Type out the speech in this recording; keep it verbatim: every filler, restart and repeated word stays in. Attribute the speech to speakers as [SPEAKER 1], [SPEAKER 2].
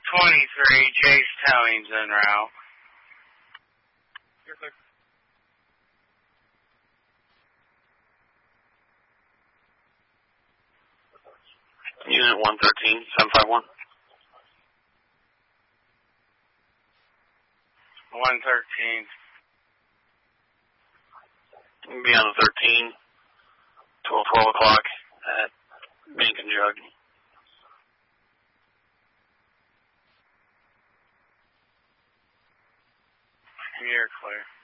[SPEAKER 1] twenty-three, Chase Towing's en route.
[SPEAKER 2] Unit one thirteen, seven five one.
[SPEAKER 1] one thirteen.
[SPEAKER 2] Be on the thirteen, till twelve o'clock at Bank and Jug.
[SPEAKER 1] You're clear.